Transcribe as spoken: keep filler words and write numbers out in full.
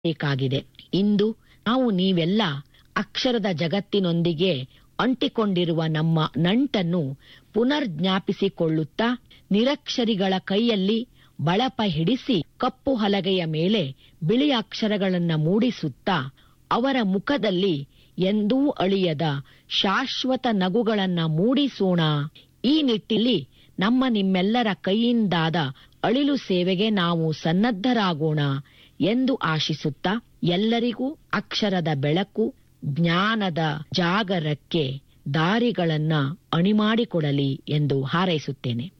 ಬೇಕಾಗಿದೆ. ಇಂದು ನಾವು ನೀವೆಲ್ಲ ಅಕ್ಷರದ ಜಗತ್ತಿನೊಂದಿಗೆ ಅಂಟಿಕೊಂಡಿರುವ ನಮ್ಮ ನಂಟನ್ನು ಪುನರ್ ಜ್ಞಾಪಿಸಿಕೊಳ್ಳುತ್ತಾ ನಿರಕ್ಷರಿಗಳ ಕೈಯಲ್ಲಿ ಬಳಪ ಹಿಡಿಸಿ ಕಪ್ಪು ಹಲಗೆಯ ಮೇಲೆ ಬಿಳಿ ಅಕ್ಷರಗಳನ್ನ ಮೂಡಿಸುತ್ತಾ ಅವರ ಮುಖದಲ್ಲಿ ಎಂದೂ ಅಳಿಯದ ಶಾಶ್ವತ ನಗುಗಳನ್ನ ಮೂಡಿಸೋಣ. ಈ ನಿಟ್ಟಿನಲ್ಲಿ ನಮ್ಮ ನಿಮ್ಮೆಲ್ಲರ ಕೈಯಿಂದಾದ ಅಳಿಲು ಸೇವೆಗೆ ನಾವು ಸನ್ನದ್ಧರಾಗೋಣ ಎಂದು ಆಶಿಸುತ್ತಾ ಎಲ್ಲರಿಗೂ ಅಕ್ಷರದ ಬೆಳಕು, ಜ್ಞಾನದ ಜಾಗರಕ್ಕೆ ದಾರಿಗಳನ್ನ ಅಣಿಮಾಡಿಕೊಡಲಿ ಎಂದು ಹಾರೈಸುತ್ತೇನೆ.